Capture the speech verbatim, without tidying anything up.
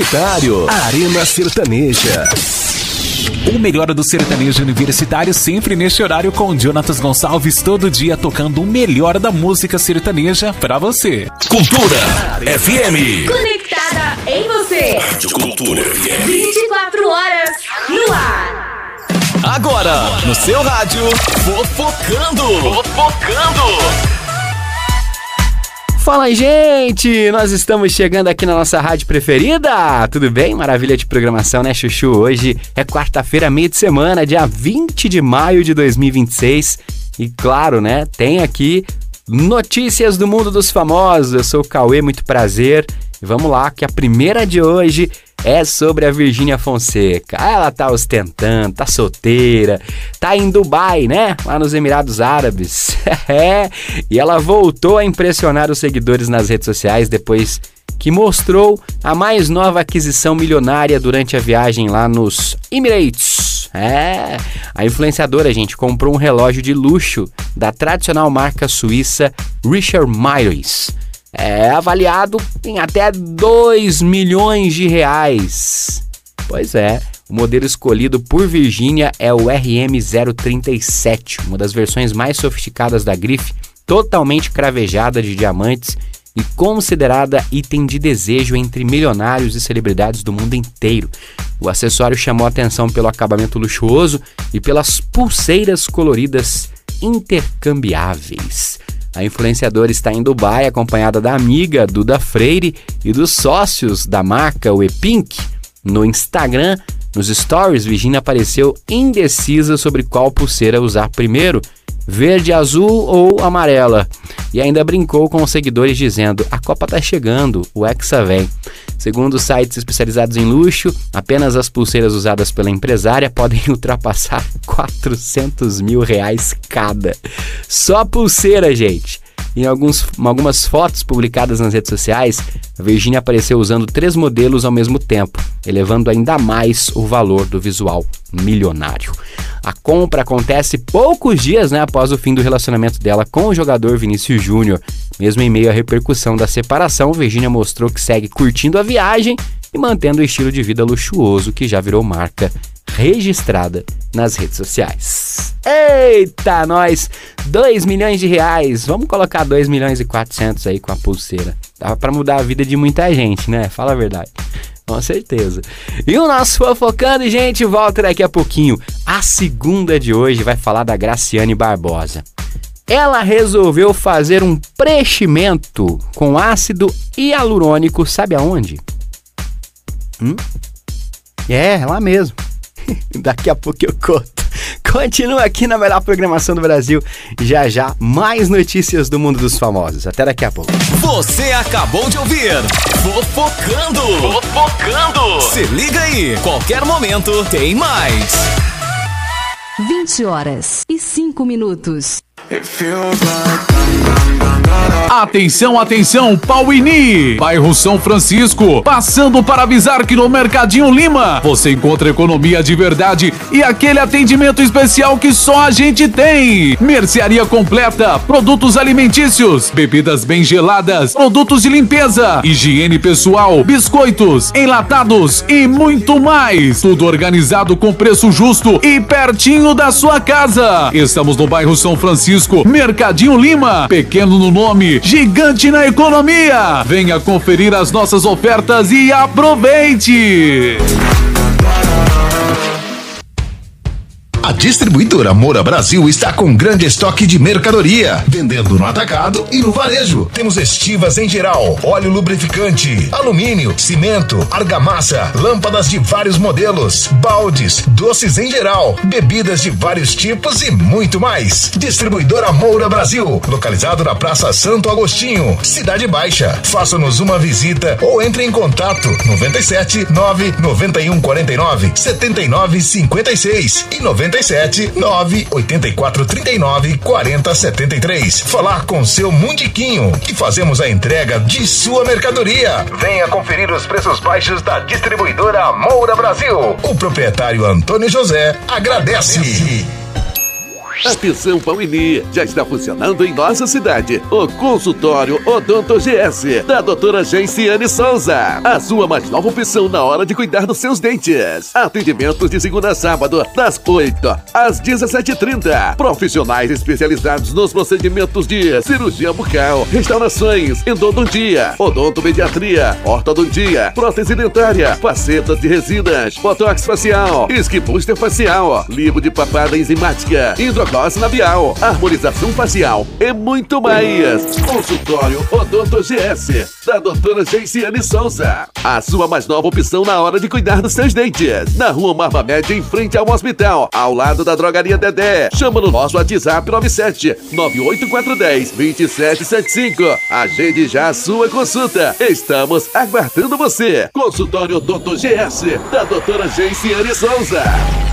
Arena Sertaneja. O melhor do sertanejo universitário sempre neste horário com Jonatas Gonçalves, todo dia tocando o melhor da música sertaneja pra você. Cultura F M. Conectada em você. Rádio Cultura F M. vinte e quatro horas no ar. Agora, no seu rádio, Fofocando. Fofocando. Fala, gente! Nós estamos chegando aqui na nossa rádio preferida. Tudo bem? Maravilha de programação, né, Chuchu? Hoje é quarta-feira, meio de semana, dia vinte de maio de dois mil e vinte e seis. E claro, né, tem aqui notícias do mundo dos famosos. Eu sou o Cauê, muito prazer. E vamos lá, que a primeira de hoje é sobre a Virgínia Fonseca. Ela tá ostentando, tá solteira, tá em Dubai, né? Lá nos Emirados Árabes. É, e ela voltou a impressionar os seguidores nas redes sociais depois que mostrou a mais nova aquisição milionária durante a viagem lá nos Emirates. É, a influenciadora, gente, comprou um relógio de luxo da tradicional marca suíça Richard Mille. É avaliado em até dois milhões de reais. Pois é, o modelo escolhido por Virgínia é o R M zero trinta e sete, uma das versões mais sofisticadas da grife, totalmente cravejada de diamantes e considerada item de desejo entre milionários e celebridades do mundo inteiro. O acessório chamou a atenção pelo acabamento luxuoso e pelas pulseiras coloridas intercambiáveis. A influenciadora está em Dubai, acompanhada da amiga Duda Freire e dos sócios da marca, o E-Pink. No Instagram, nos stories, Virgínia apareceu indecisa sobre qual pulseira usar primeiro, verde, azul ou amarela. E ainda brincou com os seguidores dizendo: a Copa tá chegando, o Hexa vem. Segundo sites especializados em luxo, apenas as pulseiras usadas pela empresária podem ultrapassar quatrocentos mil reais cada. Só a pulseira, gente. Em alguns, algumas fotos publicadas nas redes sociais, a Virgínia apareceu usando três modelos ao mesmo tempo, elevando ainda mais o valor do visual milionário. A compra acontece poucos dias, né, após o fim do relacionamento dela com o jogador Vinícius Júnior. Mesmo em meio à repercussão da separação, Virgínia mostrou que segue curtindo a viagem e mantendo o estilo de vida luxuoso que já virou marca registrada nas redes sociais. Eita, nós! dois milhões de reais! Vamos colocar dois milhões e quatrocentos aí com a pulseira. Dá pra mudar a vida de muita gente, né? Fala a verdade. Com certeza. E o nosso Fofocando, gente, volta daqui a pouquinho. A segunda de hoje vai falar da Graciane Barbosa. Ela resolveu fazer um preenchimento com ácido hialurônico, sabe aonde? Hum? É, lá mesmo. Daqui a pouco eu conto. Continua aqui na melhor programação do Brasil. Já já, mais notícias do mundo dos famosos. Até daqui a pouco. Você acabou de ouvir Fofocando. Fofocando. Se liga aí, qualquer momento tem mais. vinte horas e cinco minutos. Atenção, atenção, Pauini, bairro São Francisco, passando para avisar que no Mercadinho Lima você encontra economia de verdade e aquele atendimento especial que só a gente tem. Mercearia completa, produtos alimentícios, bebidas bem geladas, produtos de limpeza, higiene pessoal, biscoitos, enlatados e muito mais. Tudo organizado com preço justo e pertinho da sua casa. Estamos no bairro São Francisco, Mercadinho Lima, pequeno no nome, gigante na economia. Venha conferir as nossas ofertas e aproveite! A distribuidora Moura Brasil está com grande estoque de mercadoria, vendendo no atacado e no varejo. Temos estivas em geral, óleo lubrificante, alumínio, cimento, argamassa, lâmpadas de vários modelos, baldes, doces em geral, bebidas de vários tipos e muito mais. Distribuidora Moura Brasil, localizado na Praça Santo Agostinho, Cidade Baixa. Faça-nos uma visita ou entre em contato noventa e sete, nove, noventa e um, quarenta e nove, setenta e nove, cinquenta e seis e noventa e sete, nove, oitenta e quatro, trinta e nove, quarenta, setenta e três. Falar com seu Mundiquinho, que fazemos a entrega de sua mercadoria. Venha conferir os preços baixos da distribuidora Moura Brasil. O proprietário Antônio José agradece. Atenção, Pauini, já está funcionando em nossa cidade o consultório Odonto G S da doutora Genciane Souza, a sua mais nova opção na hora de cuidar dos seus dentes. Atendimentos de segunda a sábado, das oito às dezessete e trinta. Profissionais especializados nos procedimentos de cirurgia bucal, restaurações, endodontia, odontomediatria, ortodontia, prótese dentária, facetas de resinas, botox facial, esquibuster facial, lipo de papada enzimática, hidrogloss labial, harmonização facial e muito mais. Consultório Odonto G S da doutora Genciane Souza, a sua mais nova opção na hora de cuidar dos seus dentes. Na rua Marva Média, em frente ao hospital, ao lado da drogaria Dedé. Chama no nosso WhatsApp nove sete nove oito quatro um zero dois sete sete cinco. Agende já a sua consulta. Estamos aguardando você. Consultório Odonto G S da doutora Genciane Souza.